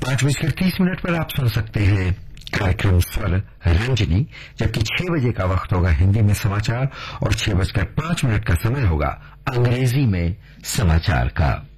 5:30 पर आप सुन सकते हैं कार्यक्रम स्वर रंजनी, जबकि 6 बजे का वक्त होगा हिंदी में समाचार और 6:05 का समय होगा अंग्रेजी में समाचार का।